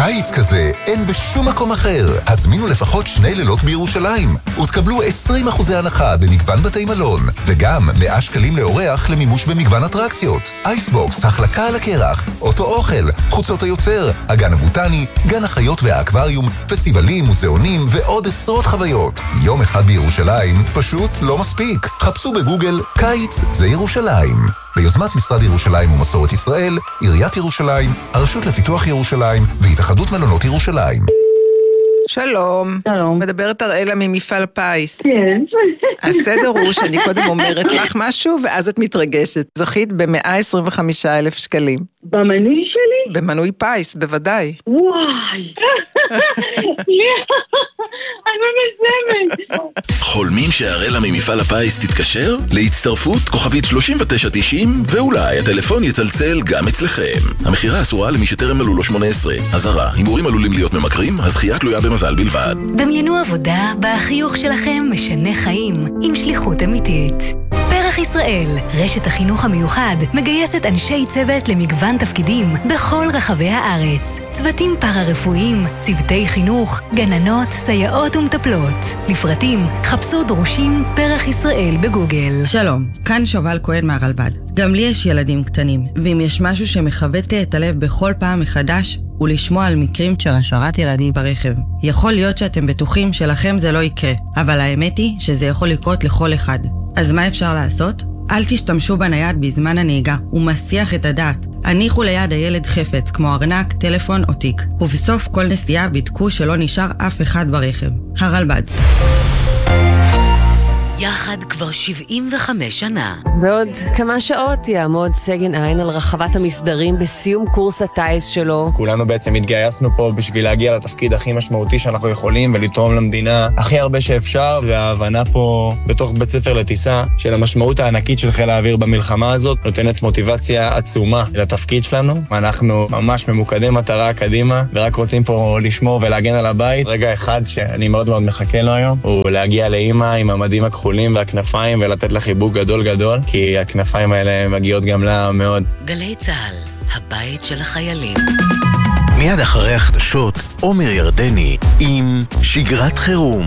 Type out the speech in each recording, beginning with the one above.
קיץ כזה אין בשום מקום אחר. הזמינו לפחות 2 לילות בירושלים ותקבלו 20% הנחה במגוון בתי מלון, וגם 100 שקלים לאורח למימוש במגוון אטרקציות. אייסבוקס, החלקה על הקרח, אוטו אוכל, חוצות היוצר, הגן הבוטני, גן החיות והאקווריום, פסטיבלים, מוזיאונים ועוד עשרות חוויות. יום אחד בירושלים פשוט לא מספיק. חפשו בגוגל קיץ זה ירושלים. ביוזמת משרד ירושלים ומסורת ישראל, עיריית ירושלים, הרשות לפיתוח ירושלים והתאחדות מלונות ירושלים. שלום. שלום. מדברת אראלה ממפעל פיס. כן. הסדר הוא שאני קודם אומרת לך משהו ואז את מתרגשת. זכית ב125,000 שקלים. במנוי שלי? במנוי פיס, בוודאי. וואי. אני ממזמת. חולמים שהאראלה ממפעל הפיס תתקשר? להצטרפות כוכבית 3990 ואולי הטלפון יצלצל גם אצלכם. המחירה אסורה למי שטרם מלאו לו 18. אזהרה, הימורים עלולים להיות ממכרים, הזכייה תלויה במזל בלבד. דמיינו עבודה בה החיוך שלכם משנה חיים עם שליחות אמיתית. פרח ישראל, רשת החינוך המיוחד, מגייסת אנשי צוות למגוון תפקידים בכל רחבי הארץ. צוותים פארה-רפואיים, צוותי חינוך, גננות, סייעות ומטפלות. לפרטים, חפשו דרושים פרח ישראל בגוגל. שלום, כאן שובל כהן מהרלב"ד. גם לי יש ילדים קטנים, ואם יש משהו שמחבט לי את הלב בכל פעם מחדש, הוא לשמוע על מקרים של השארת ילדים ברכב. יכול להיות שאתם בטוחים שלכם זה לא יקרה, אבל האמת היא שזה יכול לקרות לכל אחד. אז מה אפשר לעשות? אל תשתמשו בנייד בזמן הנהיגה, הוא מסיח את הדעת. הניחו ליד הילד חפץ, כמו ארנק, טלפון או תיק. ובסוף כל נסיעה בדקו שלא נשאר אף אחד ברכב. הרלב"ד. יחד כבר 75 שנה. בעוד כמה שעות יעמוד סגן עין על רחבת המסדרים בסיום קורס הטייס שלו. כולנו בעצם התגייסנו פה בשביל להגיע לתפקיד הכי משמעותי שאנחנו יכולים ולתרום למדינה הכי הרבה שאפשר, וההבנה פה בתוך בית ספר לטיסה של המשמעות הענקית של חיל האוויר במלחמה הזאת נותנת מוטיבציה עצומה לתפקיד שלנו. אנחנו ממש ממוקדי מטרה קדימה ורק רוצים פה לשמור ולהגן על הבית. רגע אחד שאני מאוד מאוד מחכה לו היום הוא להגיע לאמא עם המדים הכחולים והכנפיים ולתת לה חיבוק גדול גדול, כי הכנפיים האלה מגיעות גם לה מאוד. גלי צהל, הבית של החיילים. מיד אחרי החדשות, עומר ירדני עם שגרת חירום.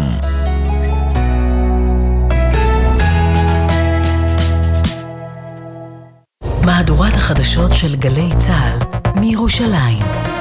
מהדורת החדשות של גלי צהל מירושלים.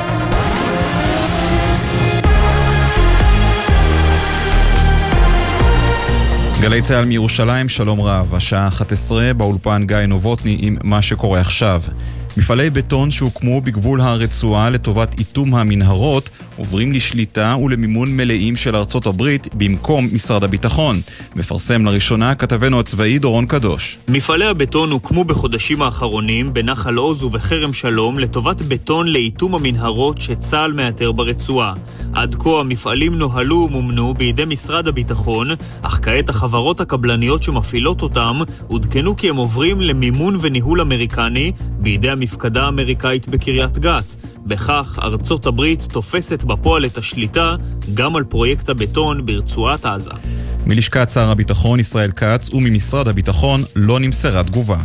גלי צהל מירושלים, שלום רב, השעה 11 באולפן גיא נובוטני עם מה שקורה עכשיו. מפעלי בטון שהוקמו בגבול הרצועה לטובת איתום המנהרות עוברים לשליטה ולמימון מלאים של ארצות הברית במקום משרד הביטחון. מפרסם לראשונה כתבנו הצבאי דורון קדוש. מפעלי הבטון הוקמו בחודשים האחרונים בנחל עוז ובחרם שלום לטובת בטון לאיתום המנהרות שצה"ל מאתר ברצועה. עד כה המפעלים נוהלו ומומנו בידי משרד הביטחון, אך כעת החברות הקבלניות שמפעילות אותם עודכנו כי הם עוברים למימון וניהול אמריקני בידי המפקדה האמריקאית בקריית גת. בכך ארצות הברית תופסת בפועל את השליטה גם על פרויקט הבטון ברצועת עזה. מלשכת שר הביטחון ישראל כץ וממשרד הביטחון לא נמסרה תגובה.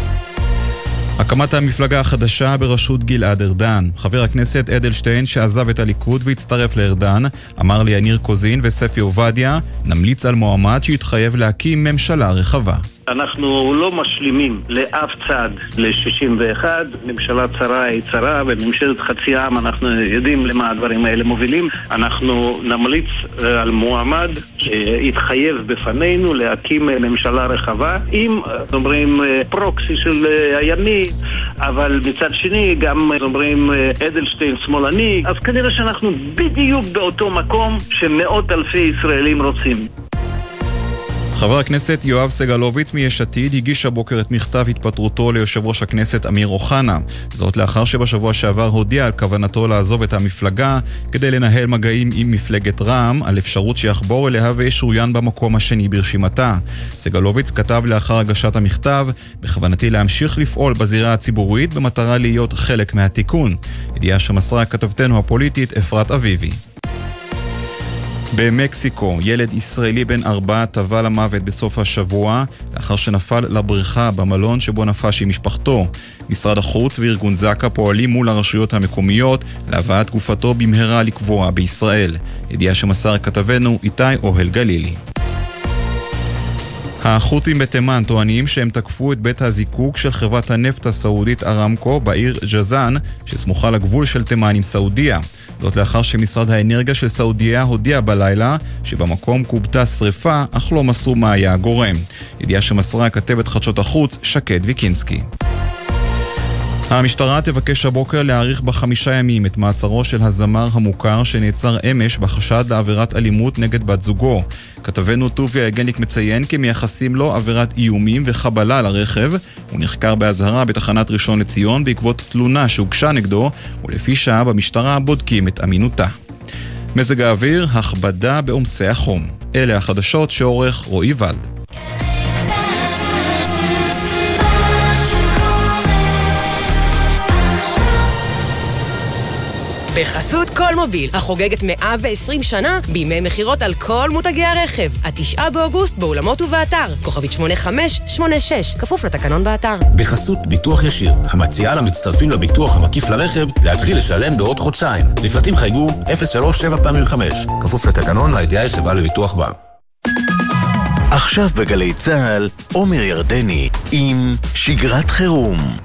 הקמת המפלגה החדשה בראשות גלעד ארדן. חבר הכנסת אדלשטיין שעזב את הליכוד והצטרף לארדן אמר ליניר קוזין וספי עובדיה, נמליץ על מועמד שיתחייב להקים ממשלה רחבה. אנחנו לא משלימים לאף צד ל-61, ממשלה צרה היא צרה, וממשלת חצי העם אנחנו יודעים למה הדברים האלה מובילים. אנחנו נמליץ על מועמד שיתחייב בפנינו להקים ממשלה רחבה, עם, אומרים, פרוקסי של הימין, אבל מצד שני גם, אומרים, אדלשטיין שמאלני, אז כנראה שאנחנו בדיוק באותו מקום שמאות אלפי ישראלים רוצים. חבר הכנסת יואב סגלוביץ מיש עתיד הגיש הבוקר את מכתב התפטרותו ליושב ראש הכנסת אמיר אוחנה. זאת לאחר שבשבוע שעבר הודיע על כוונתו לעזוב את המפלגה כדי לנהל מגעים עם מפלגת רע"מ על אפשרות שיחבור אליה וישוריין במקום השני ברשימתה. סגלוביץ כתב לאחר הגשת המכתב, בכוונתי להמשיך לפעול בזירה הציבורית במטרה להיות חלק מהתיקון. ידיעה שמסרה כתבתנו הפוליטית אפרת אביבי. במקסיקו, ילד ישראלי בן 4 טבע למוות בסוף השבוע, לאחר שנפל לבריכה במלון שבו נפש עם משפחתו. משרד החוץ וארגון זק"א פועלים מול הרשויות המקומיות להבאת גופתו במהרה לקבוע בישראל. ידיעה שמסר כתבנו איתי אוהל גלילי. החות'ים בתימן טוענים שהם תקפו את בית הזיקוק של חברת הנפט הסעודית ארמקו בעיר ג'זאן, שסמוכה לגבול של תימן עם סעודיה. זאת לאחר שמשרד האנרגיה של סעודיה הודיע בלילה שבמקום קובתה שריפה, אך לא מסרו מה היה הגורם. ידיעה שמסרה כתבת חדשות החוץ שקד ויקינסקי. המשטרה תבקש הבוקר להאריך ב5 ימים את מעצרו של הזמר המוכר שנעצר אמש בחשד לעבירת אלימות נגד בת זוגו. כתבנו טוביה יגניק מציין כי מייחסים לו עבירת איומים וחבלה לרכב. הוא נחקר בהזהרה בתחנת ראשון לציון בעקבות תלונה שהוגשה נגדו, ולפי שעה במשטרה בודקים את אמינותה. מזג האוויר, הכבדה בעומסי החום. אלה החדשות שעורך רועי ולד. בחסות כל מוביל, החוגגת 120 שנה בימי מחירות על כל מותגי הרכב. 9 באוגוסט באולמות ובאתר. כוכבית 8586, כפוף לתקנון באתר. בחסות ביטוח ישיר, המציעה למצטרפים לביטוח המקיף לרכב להתחיל לשלם בעוד חודשיים. לפרטים חייגו 037-5, כפוף לתקנון לידיעה חברה לביטוח בה. עכשיו בגלי צהל, עומר ירדני עם שגרת חירום.